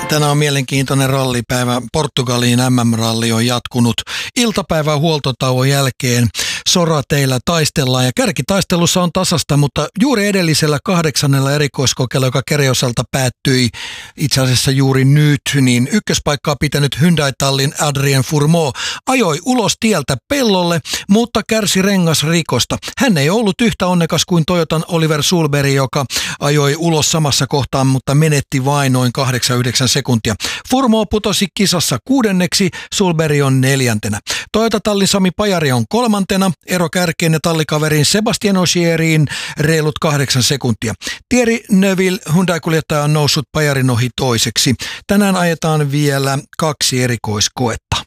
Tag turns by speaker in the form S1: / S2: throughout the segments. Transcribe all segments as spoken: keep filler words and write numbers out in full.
S1: Tänään on mielenkiintoinen rallipäivä. Portugaliin M M-ralli on jatkunut iltapäivän huoltotauon jälkeen. Sorateillä taistellaan ja kärkitaistelussa on tasasta, mutta juuri edellisellä kahdeksannella erikoiskokeella, joka Kereosalta päättyi itse asiassa juuri nyt, niin ykköspaikkaa pitänyt Hyundai-tallin Adrien Fourmaux ajoi ulos tieltä pellolle, mutta kärsi rengasrikosta. Hän ei ollut yhtä onnekas kuin Toyotan Oliver Sulberg, joka ajoi ulos samassa kohtaan, mutta menetti vain noin kahdeksan yhdeksän sekuntia. Fourmaux putosi kisassa kuudenneksi, Sulberg on neljäntenä. Toyota-tallin Sami Pajari on kolmantena, ero kärkeen ja tallikaverin Sebastian Ogieriin reilut kahdeksan sekuntia. Thierry Neuville Hyundai-kuljettaja on noussut Pajarin ohi toiseksi. Tänään ajetaan vielä kaksi erikoiskoetta.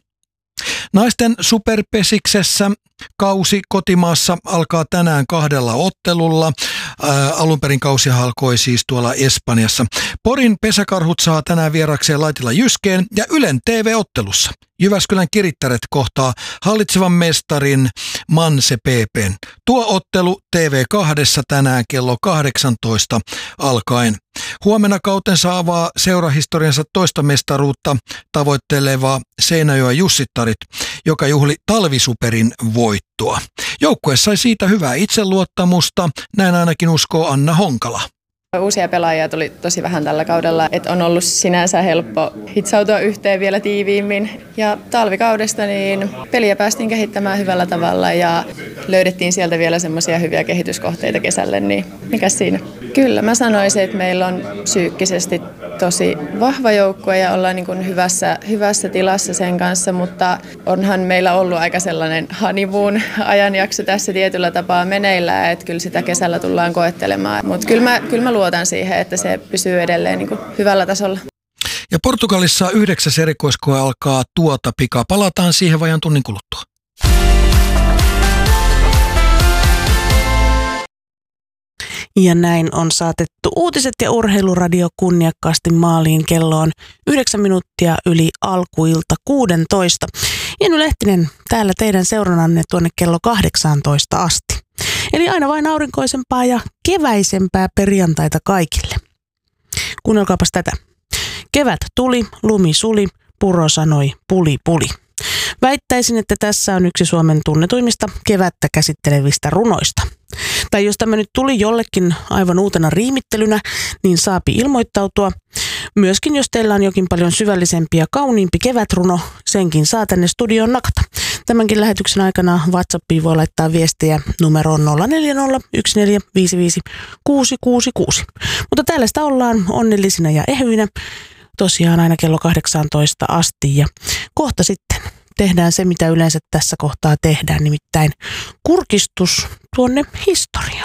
S1: Naisten superpesiksessä kausi kotimaassa alkaa tänään kahdella ottelulla. Ää, alun perin kausi alkoi siis tuolla Espanjassa. Porin pesäkarhut saa tänään vierakseen Laitila Jyskeen ja Ylen T V-ottelussa Jyväskylän Kirittäret kohtaa hallitsevan mestarin Manse P P:n. Tuo ottelu T V kahdessa tänään kello kahdeksantoista alkaen. Huomenna kautensa avaa seurahistoriansa toista mestaruutta tavoitteleva Seinäjoen Jussittarit, joka juhli talvisuperin voittoa. Joukkue sai siitä hyvää itseluottamusta, näin ainakin uskoo Anna Honkala.
S2: Uusia pelaajia tuli tosi vähän tällä kaudella, että on ollut sinänsä helppo hitsautua yhteen vielä tiiviimmin. Ja talvikaudesta niin peliä päästiin kehittämään hyvällä tavalla ja löydettiin sieltä vielä semmoisia hyviä kehityskohteita kesälle, niin mikäs siinä? Kyllä mä sanoisin, että meillä on psyykkisesti tosi vahva joukkue ja ollaan niin kuin hyvässä, hyvässä tilassa sen kanssa, mutta onhan meillä ollut aika sellainen honeymoon ajanjakso tässä tietyllä tapaa meneillään, että kyllä sitä kesällä tullaan koettelemaan. Mutta kyllä mä, kyllä mä luotan siihen, että se pysyy edelleen niin kuin hyvällä tasolla.
S1: Ja Portugalissa yhdeksäs erikoiskoe alkaa tuota pikaa. Palataan siihen vajan tunnin kuluttua.
S3: Ja näin on saatettu uutiset ja urheiluradio kunniakkaasti maaliin. Kello on yhdeksän minuuttia yli alkuilta kuudentoista. Jenny Lehtinen täällä teidän seurannanne tuonne kello kahdeksantoista asti. Eli aina vain aurinkoisempaa ja keväisempää perjantaita kaikille. Kuunnelkaapas tätä. Kevät tuli, lumi suli, puro sanoi puli puli. Väittäisin, että tässä on yksi Suomen tunnetuimmista kevättä käsittelevistä runoista. Tai jos tämä nyt tuli jollekin aivan uutena riimittelynä, niin saapi ilmoittautua. Myöskin jos teillä on jokin paljon syvällisempi ja kauniimpi kevätruno, senkin saa tänne studioon nakata. Tämänkin lähetyksen aikana WhatsAppiin voi laittaa viestejä numeroon nolla neljä nolla yksi neljä viisi viisi kuusi kuusi kuusi. Mutta täällä sitä ollaan onnellisina ja ehyinä tosiaan aina kello kahdeksantoista asti ja kohta sitten tehdään se, mitä yleensä tässä kohtaa tehdään, nimittäin kurkistus tuonne historiaan.